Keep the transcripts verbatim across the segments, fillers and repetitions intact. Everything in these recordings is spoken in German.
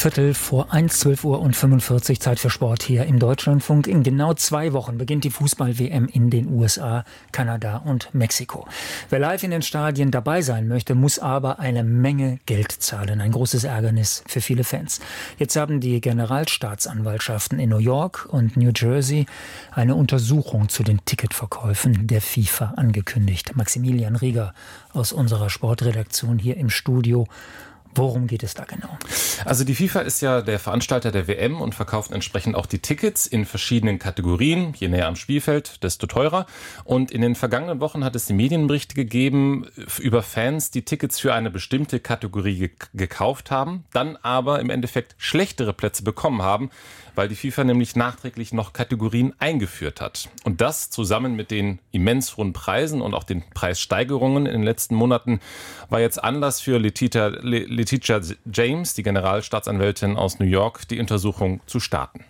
Viertel vor eins, zwölf Uhr und fünfundvierzig, Zeit für Sport hier im Deutschlandfunk. In genau zwei Wochen beginnt die Fußball-W M in den U S A, Kanada und Mexiko. Wer live in den Stadien dabei sein möchte, muss aber eine Menge Geld zahlen. Ein großes Ärgernis für viele Fans. Jetzt haben die Generalstaatsanwaltschaften in New York und New Jersey eine Untersuchung zu den Ticketverkäufen der FIFA angekündigt. Maximilian Rieger aus unserer Sportredaktion hier im Studio. Worum geht es da genau? Also die FIFA ist ja der Veranstalter der W M und verkauft entsprechend auch die Tickets in verschiedenen Kategorien. Je näher am Spielfeld, desto teurer. Und in den vergangenen Wochen hat es die Medienberichte gegeben über Fans, die Tickets für eine bestimmte Kategorie ge- gekauft haben, dann aber im Endeffekt schlechtere Plätze bekommen haben, weil die FIFA nämlich nachträglich noch Kategorien eingeführt hat. Und das zusammen mit den immens hohen Preisen und auch den Preissteigerungen in den letzten Monaten war jetzt Anlass für Letitia, Letitia James, die Generalstaatsanwältin aus New York, die Untersuchung zu starten.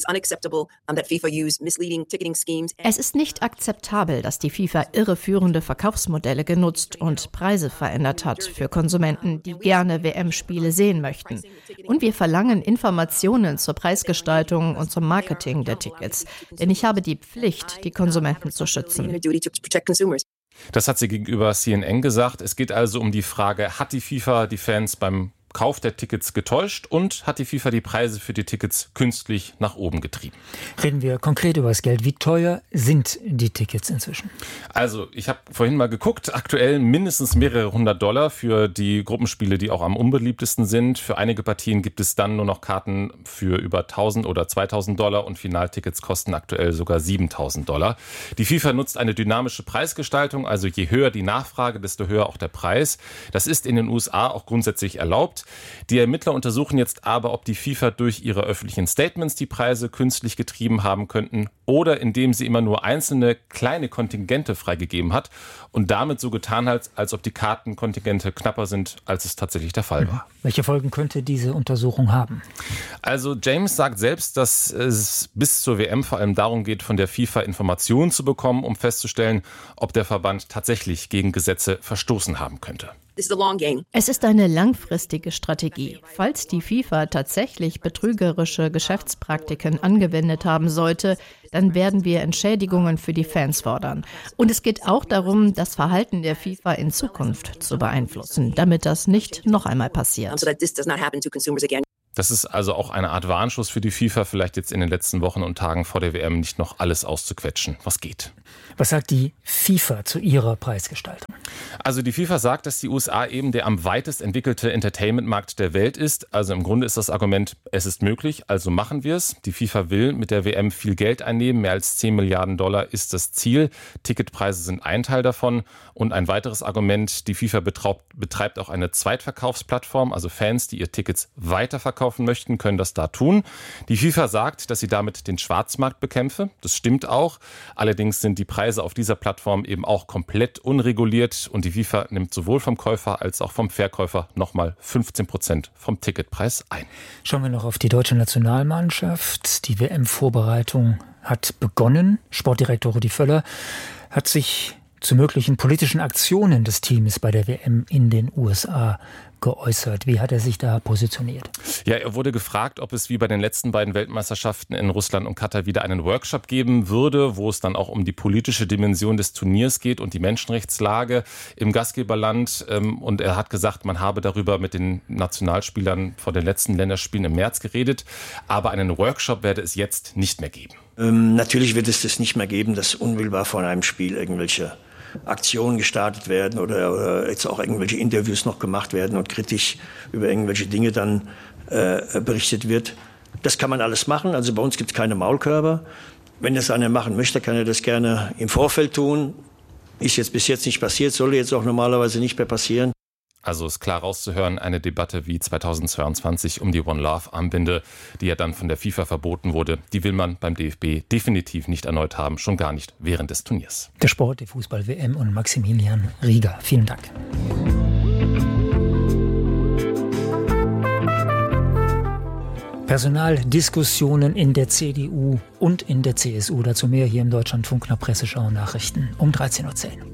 Es ist nicht akzeptabel, dass die FIFA irreführende Verkaufsmodelle genutzt und Preise verändert hat für Konsumenten, die gerne W M-Spiele sehen möchten. Und wir verlangen Informationen zur Preisgestaltung und zum Marketing der Tickets. Denn ich habe die Pflicht, die Konsumenten zu schützen. Das hat sie gegenüber C N N gesagt. Es geht also um die Frage, hat die FIFA die Fans beim Kauf der Tickets getäuscht und hat die FIFA die Preise für die Tickets künstlich nach oben getrieben? Reden wir konkret über das Geld. Wie teuer sind die Tickets inzwischen? Also ich habe vorhin mal geguckt, aktuell mindestens mehrere hundert Dollar für die Gruppenspiele, die auch am unbeliebtesten sind. Für einige Partien gibt es dann nur noch Karten für über tausend oder zweitausend Dollar und Finaltickets kosten aktuell sogar siebentausend Dollar. Die FIFA nutzt eine dynamische Preisgestaltung, also je höher die Nachfrage, desto höher auch der Preis. Das ist in den U S A auch grundsätzlich erlaubt. Die Ermittler untersuchen jetzt aber, ob die FIFA durch ihre öffentlichen Statements die Preise künstlich getrieben haben könnten oder indem sie immer nur einzelne kleine Kontingente freigegeben hat und damit so getan hat, als ob die Kartenkontingente knapper sind, als es tatsächlich der Fall war. Welche Folgen könnte diese Untersuchung haben? Also James sagt selbst, dass es bis zur W M vor allem darum geht, von der FIFA Informationen zu bekommen, um festzustellen, ob der Verband tatsächlich gegen Gesetze verstoßen haben könnte. Es ist eine langfristige Strategie. Falls die FIFA tatsächlich betrügerische Geschäftspraktiken angewendet haben sollte, dann werden wir Entschädigungen für die Fans fordern. Und es geht auch darum, das Verhalten der FIFA in Zukunft zu beeinflussen, damit das nicht noch einmal passiert. Das ist also auch eine Art Warnschuss für die FIFA, vielleicht jetzt in den letzten Wochen und Tagen vor der W M nicht noch alles auszuquetschen, was geht. Was sagt die FIFA zu ihrer Preisgestaltung? Also die FIFA sagt, dass die U S A eben der am weitest entwickelte Entertainment-Markt der Welt ist. Also im Grunde ist das Argument, es ist möglich, also machen wir es. Die FIFA will mit der W M viel Geld einnehmen, mehr als zehn Milliarden Dollar ist das Ziel. Ticketpreise sind ein Teil davon. Und ein weiteres Argument, die FIFA betraubt, betreibt auch eine Zweitverkaufsplattform, also Fans, die ihr Tickets weiterverkaufen möchten, können das da tun. Die FIFA sagt, dass sie damit den Schwarzmarkt bekämpfe. Das stimmt auch. Allerdings sind die Preise auf dieser Plattform eben auch komplett unreguliert und die FIFA nimmt sowohl vom Käufer als auch vom Verkäufer nochmal fünfzehn Prozent vom Ticketpreis ein. Schauen wir noch auf die deutsche Nationalmannschaft. Die W M-Vorbereitung hat begonnen. Sportdirektor Rudi Völler hat sich zu möglichen politischen Aktionen des Teams bei der W M in den U S A geäußert. Wie hat er sich da positioniert? Ja, er wurde gefragt, ob es wie bei den letzten beiden Weltmeisterschaften in Russland und Katar wieder einen Workshop geben würde, wo es dann auch um die politische Dimension des Turniers geht und die Menschenrechtslage im Gastgeberland. Und er hat gesagt, man habe darüber mit den Nationalspielern vor den letzten Länderspielen im März geredet, aber einen Workshop werde es jetzt nicht mehr geben. Ähm, natürlich wird es das nicht mehr geben, dass unmittelbar vor einem Spiel irgendwelche Aktionen gestartet werden oder, oder jetzt auch irgendwelche Interviews noch gemacht werden und kritisch über irgendwelche Dinge dann äh, berichtet wird. Das kann man alles machen. Also bei uns gibt es keine Maulkörper. Wenn das einer machen möchte, kann er das gerne im Vorfeld tun. Ist jetzt bis jetzt nicht passiert, soll jetzt auch normalerweise nicht mehr passieren. Also ist klar rauszuhören, eine Debatte wie zweitausendzweiundzwanzig um die One Love Armbinde, die ja dann von der FIFA verboten wurde, die will man beim D F B definitiv nicht erneut haben, schon gar nicht während des Turniers. Der Sport, die Fußball-W M und Maximilian Rieger. Vielen Dank. Personaldiskussionen in der C D U und in der C S U. Dazu mehr hier im Deutschlandfunk nach Presseschau Nachrichten um dreizehn Uhr zehn.